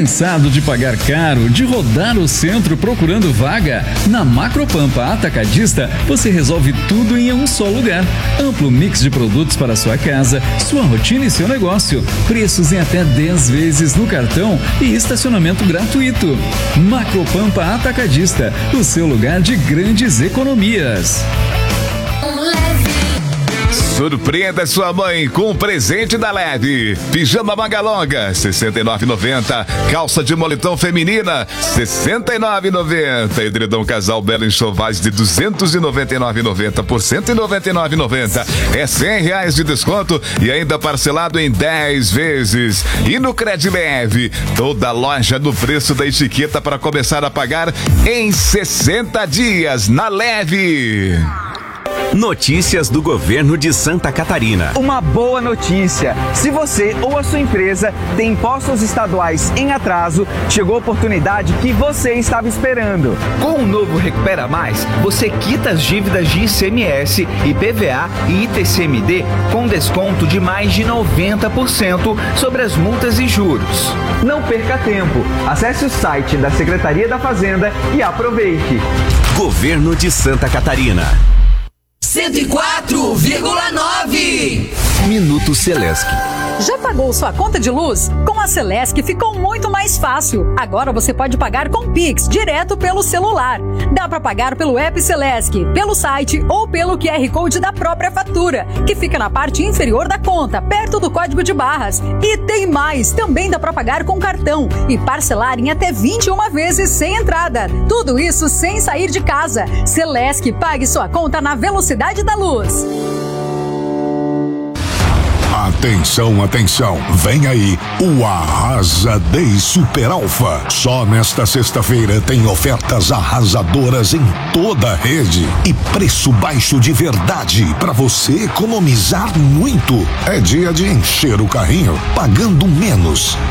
Cansado de pagar caro, de rodar o centro procurando vaga? Na Macropampa Atacadista, você resolve tudo em um só lugar. Amplo mix de produtos para sua casa, sua rotina e seu negócio. Preços em até 10 vezes no cartão e estacionamento gratuito. Macropampa Atacadista, o seu lugar de grandes economias. Surpreenda sua mãe com um presente da Leve. Pijama manga longa, R$ 69,90. Calça de moletom feminina, R$ 69,90. Edredom casal belo enxovais de R$ 299,90 por R$ 199,90. É R$ 100 de desconto e ainda parcelado em 10 vezes. E no Credileve, toda loja no preço da etiqueta para começar a pagar em 60 dias na Leve. Notícias do governo de Santa Catarina. Uma boa notícia! Se você ou a sua empresa tem impostos estaduais em atraso, chegou a oportunidade que você estava esperando. Com o novo Recupera Mais, você quita as dívidas de ICMS, IPVA e ITCMD com desconto de mais de 90% sobre as multas e juros. Não perca tempo. Acesse o site da Secretaria da Fazenda e aproveite. Governo de Santa Catarina. 104,9. Minuto Celesc. Já pagou sua conta de luz? Com a Celesc ficou muito mais fácil. Agora você pode pagar com Pix, direto pelo celular. Dá para pagar pelo app Celesc, pelo site ou pelo QR Code da própria fatura, que fica na parte inferior da conta, perto do código de barras. E tem mais, também dá para pagar com cartão e parcelar em até 21 vezes sem entrada. Tudo isso sem sair de casa. Celesc, pague sua conta na velocidade da luz. Atenção, atenção, vem aí o Arrasa Day Super Alfa. Só nesta sexta-feira tem ofertas arrasadoras em toda a rede e preço baixo de verdade para você economizar muito. É dia de encher o carrinho pagando menos.